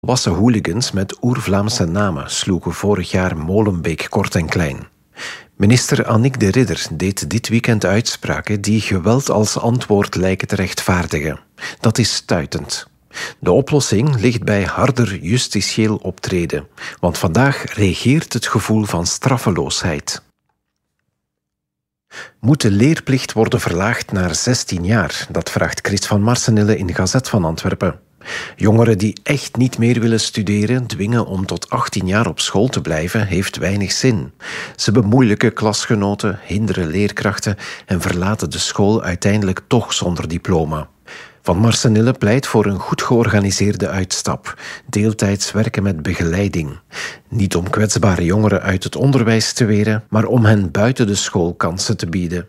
Wassen hooligans met oer-Vlaamse namen sloegen vorig jaar Molenbeek kort en klein. Minister Annick de Ridder deed dit weekend uitspraken die geweld als antwoord lijken te rechtvaardigen. Dat is stuitend. De oplossing ligt bij harder justitieel optreden, want vandaag regeert het gevoel van straffeloosheid. Moet de leerplicht worden verlaagd naar 16 jaar? Dat vraagt Chris van Marsenille in Gazet van Antwerpen. Jongeren die echt niet meer willen studeren, dwingen om tot 18 jaar op school te blijven, heeft weinig zin. Ze bemoeilijken klasgenoten, hinderen leerkrachten en verlaten de school uiteindelijk toch zonder diploma. Van Marsenille pleit voor een goed georganiseerde uitstap, deeltijds werken met begeleiding. Niet om kwetsbare jongeren uit het onderwijs te weren, maar om hen buiten de school kansen te bieden.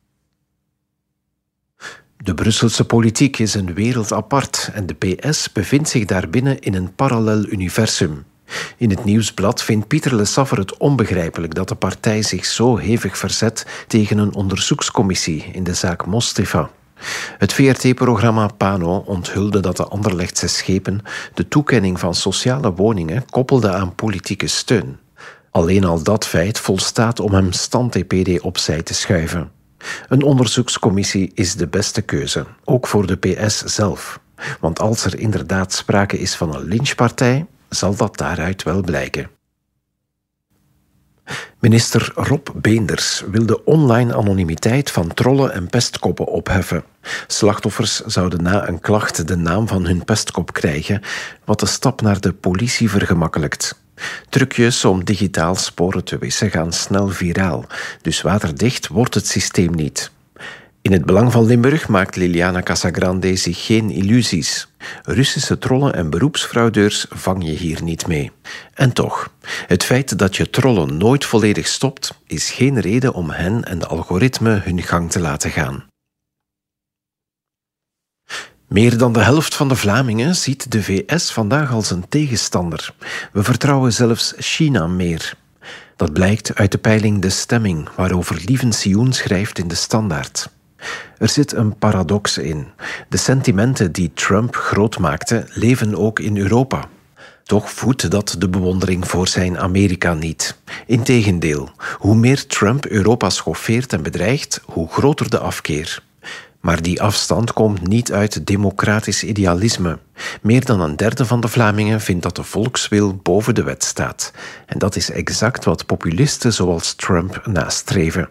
De Brusselse politiek is een wereld apart en de PS bevindt zich daarbinnen in een parallel universum. In het Nieuwsblad vindt Pieter Le Saffer het onbegrijpelijk dat de partij zich zo hevig verzet tegen een onderzoekscommissie in de zaak Mostapha. Het VRT-programma Pano onthulde dat de Anderlechtse schepen de toekenning van sociale woningen koppelde aan politieke steun. Alleen al dat feit volstaat om hem stand-TPD opzij te schuiven. Een onderzoekscommissie is de beste keuze, ook voor de PS zelf. Want als er inderdaad sprake is van een lynchpartij, zal dat daaruit wel blijken. Minister Rob Beenders wil de online anonimiteit van trollen en pestkoppen opheffen. Slachtoffers zouden na een klacht de naam van hun pestkop krijgen, wat de stap naar de politie vergemakkelijkt. Trucjes om digitaal sporen te wissen gaan snel viraal, dus waterdicht wordt het systeem niet. In het belang van Limburg maakt Liliana Casagrande zich geen illusies. Russische trollen en beroepsfraudeurs vang je hier niet mee. En toch, het feit dat je trollen nooit volledig stopt, is geen reden om hen en de algoritme hun gang te laten gaan. Meer dan de helft van de Vlamingen ziet de VS vandaag als een tegenstander. We vertrouwen zelfs China meer. Dat blijkt uit de peiling De Stemming, waarover Lieven Sioen schrijft in De Standaard. Er zit een paradox in. De sentimenten die Trump groot maakte, leven ook in Europa. Toch voedt dat de bewondering voor zijn Amerika niet. Integendeel, hoe meer Trump Europa schoffeert en bedreigt, hoe groter de afkeer. Maar die afstand komt niet uit democratisch idealisme. Meer dan een derde van de Vlamingen vindt dat de volkswil boven de wet staat. En dat is exact wat populisten zoals Trump nastreven.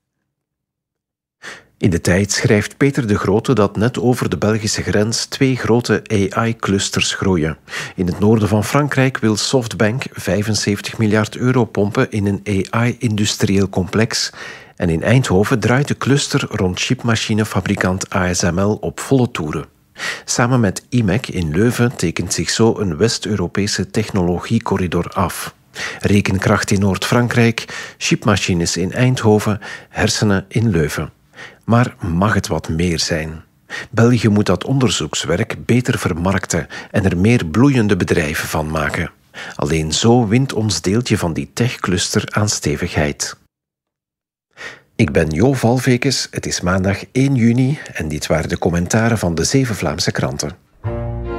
In De Tijd schrijft Peter de Grote dat net over de Belgische grens 2 grote AI-clusters groeien. In het noorden van Frankrijk wil Softbank 75 miljard euro pompen in een AI-industrieel complex. En in Eindhoven draait de cluster rond chipmachinefabrikant ASML op volle toeren. Samen met IMEC in Leuven tekent zich zo een West-Europese technologiecorridor af. Rekenkracht in Noord-Frankrijk, chipmachines in Eindhoven, hersenen in Leuven. Maar mag het wat meer zijn? België moet dat onderzoekswerk beter vermarkten en er meer bloeiende bedrijven van maken. Alleen zo wint ons deeltje van die techcluster aan stevigheid. Ik ben Jo Valvekes, het is maandag 1 juni en dit waren de commentaren van de 7 Vlaamse kranten.